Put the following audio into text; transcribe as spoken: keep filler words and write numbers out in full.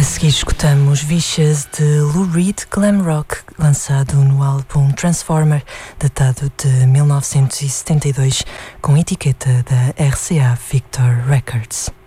seguir escutamos Vicious de Lou Reed Glam Rock, lançado no álbum Transformer, datado de mil novecentos e setenta e dois, com etiqueta da R C A Victor Records.